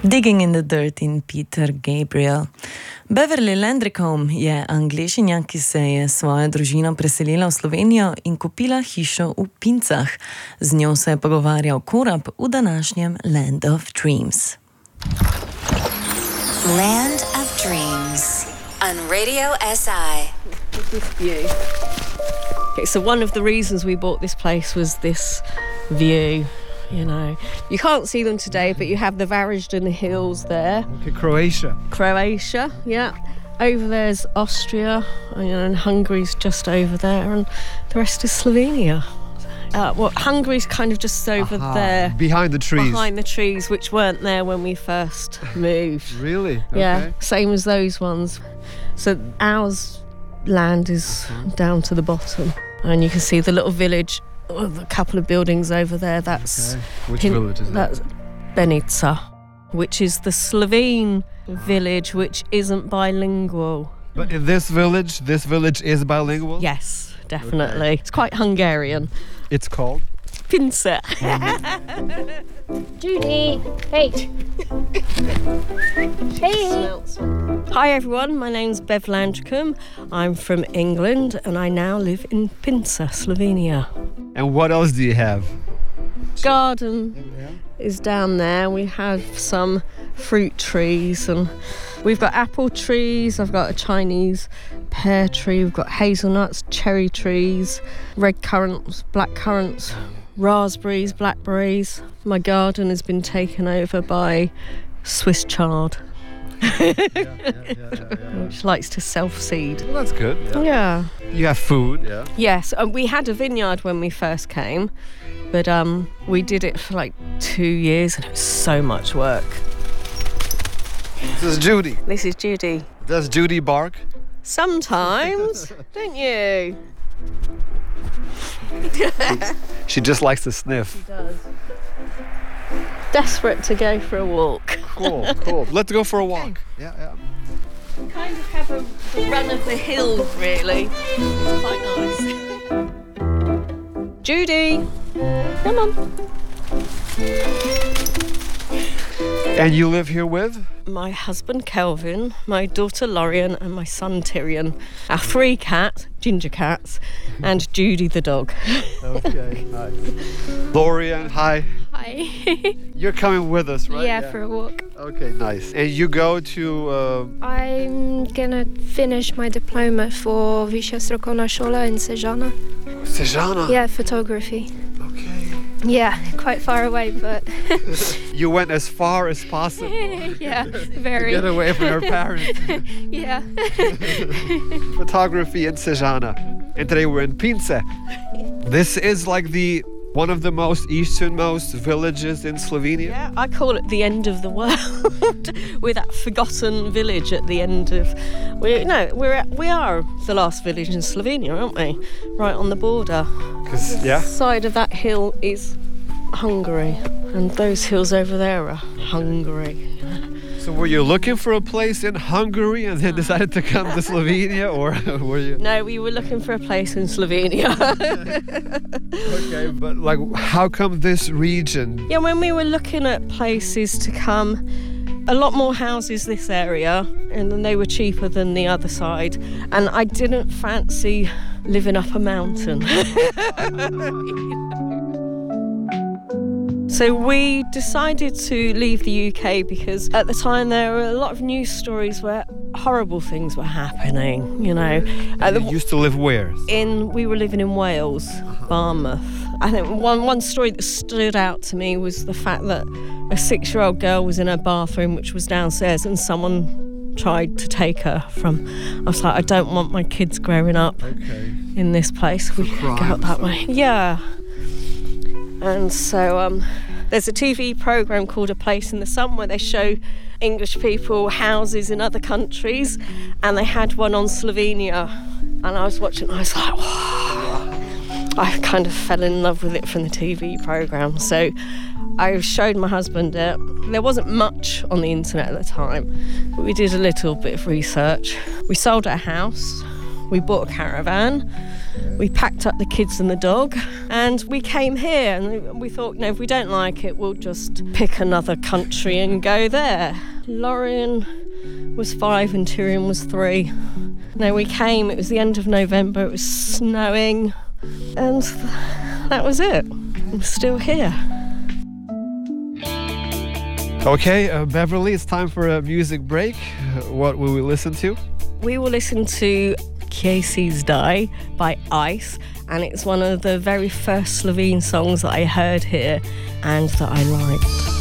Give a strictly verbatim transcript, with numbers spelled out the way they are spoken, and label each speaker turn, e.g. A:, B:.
A: Digging in the Dirt in Peter Gabriel. Beverly Landricombe je Anglešinja, ki se je svojo družino preselila v Slovenijo in kupila hišo v Pincah. Z njo se je pogovarjal Korab v današnjem Land of Dreams.
B: Land of Dreams on Radio S I.
C: This view. Okay, so one of the reasons we bought this place was this view. You know, you can't see them today, but you have the Varaždin Hills there.
D: Okay, Croatia.
C: Croatia, yeah. Over there's Austria, you know, and Hungary's just over there, and the rest is Slovenia. Uh, well, Hungary's kind of just over
D: Aha,
C: there.
D: Behind the trees.
C: Behind the trees, which weren't there when we first moved.
D: Really?
C: Yeah,
D: Okay.
C: same as those ones. So ours land is down to the bottom, and you can see the little village. A couple of buildings over there, that's...
D: Okay. Which
C: Hin-
D: village is
C: That's
D: that?
C: Benica, which is the Slovene village which isn't bilingual.
D: But in this village, this village is bilingual?
C: Yes, definitely. It's quite Hungarian.
D: It's called?
C: Pince.
E: Judy, hey. Hey.
C: Hi everyone, my name's Bev Landricombe. I'm from England and I now live in Pince, Slovenia.
D: And what else do you have?
C: Garden is down there. We have some fruit trees and we've got apple trees. I've got a Chinese pear tree. We've got hazelnuts, cherry trees, red currants, black currants, raspberries, blackberries. My garden has been taken over by Swiss chard,
D: yeah, yeah, yeah, yeah, yeah.
C: which likes to self-seed.
D: Well, that's good. Yeah.
C: Yeah.
D: You have food, yeah.
C: Yes, and we had a vineyard when we first came, but um, we did it for like two years and it was so much work.
D: This is Judy.
C: This is Judy.
D: Does Judy bark?
C: Sometimes, don't you?
D: She just likes to sniff.
C: Does. Desperate to go for a walk.
D: Cool, cool. Let's go for a walk. Yeah, yeah.
C: Kind of have a the run of the hill, really. Quite nice. Judy, come on.
D: And you live here with?
C: My husband Kelvin, my daughter Lorian, and my son Tyrion. Our three cats, ginger cats, and Judy the dog.
D: Okay, nice. Lorian, hi.
E: Hi.
D: You're coming with us, right?
E: Yeah, for a walk.
D: Okay, nice. And you go to... Uh,
E: I'm gonna finish my diploma for Vyššia strukovná škola in Sežana.
D: Sežana?
E: Yeah, photography.
D: Okay.
E: Yeah, quite far away, but
D: You went as far as possible.
E: yeah,
D: To
E: very.
D: get away from your parents.
E: Yeah.
D: Photography in Sežana. And today we're in Pince. This is like the one of the most easternmost villages in Slovenia.
C: Yeah, I call it the end of the world. We're that forgotten village at the end of. We no, we're at, we are the last village in Slovenia, aren't we? Right on the border.
D: 'Cause, yeah.
C: Side of that hill is Hungary, and those hills over there are Hungary.
D: So were you looking for a place in Hungary and then decided to come to Slovenia, or were you?
C: No, we were looking for a place in Slovenia.
D: Okay, but like, how come this region?
C: Yeah, when we were looking at places to come, a lot more houses this area, and then they were cheaper than the other side. And I didn't fancy living up a mountain. So we decided to leave the U K because at the time there were a lot of news stories where horrible things were happening, you know. Uh, the,
D: You used to live where?
C: in we were living in Wales, Barmouth. I think one one story that stood out to me was the fact that a six-year-old girl was in her bathroom, which was downstairs, and someone tried to take her from. I was like, I don't want my kids growing up
D: Okay.
C: in this place. We
D: crime
C: go out that
D: stuff.
C: way. Yeah. And so um, there's a T V programme called A Place in the Sun where they show English people houses in other countries, and they had one on Slovenia, and I was watching and I was like, wow. I kind of fell in love with it from the T V programme. So I showed my husband it. There wasn't much on the internet at the time, but we did a little bit of research. We sold our house, we bought a caravan, we packed up the kids and the dog and we came here, and we thought, you know, if we don't like it, we'll just pick another country and go there. Lorien was five and Tyrion was three. No, we came, it was the end of November, it was snowing, and that was it. I'm still here.
D: Okay, uh, Beverly, it's time for a music break. What will we listen to?
C: We will listen to Casey's Die by Ice, and it's one of the very first Slovene songs that I heard here and that I liked.